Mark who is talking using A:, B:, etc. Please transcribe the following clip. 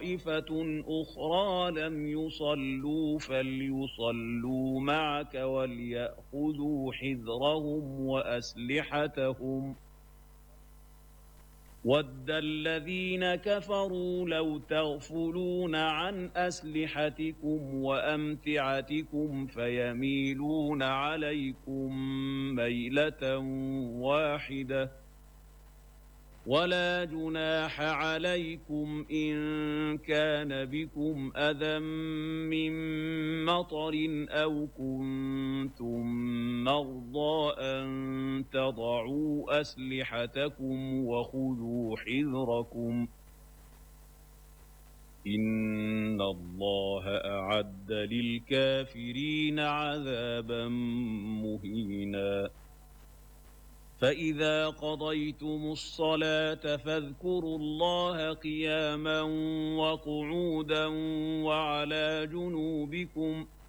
A: طائفة أخرى لم يصلوا فليصلوا معك وليأخذوا حذرهم وأسلحتهم وَدَّ الَّذِينَ كَفَرُوا لَوْ تَغْفُلُونَ عَنْ أَسْلِحَتِكُمْ وَأَمْتِعَتِكُمْ فَيَمِيلُونَ عَلَيْكُمْ مَيْلَةً وَاحِدَةً وَلَا جُنَاحَ عَلَيْكُمْ إِن كَانَ بِكُمْ أَذًى مِّن مَّطَرٍ أَوْ كُنتُم مَّرْضَىٰ أَن تَضَعُوا أَسْلِحَتَكُمْ وَخُذُوا حِذْرَكُمْ ۗ إِنَّ اللَّهَ أَعَدَّ لِلْكَافِرِينَ عَذَابًا مُّهِينًا فَإِذَا قَضَيْتُمُ الصَّلَاةَ فاذْكُرُوا اللَّهَ قِيَامًا وَقُعُودًا وَعَلَىٰ جُنُوبِكُمْ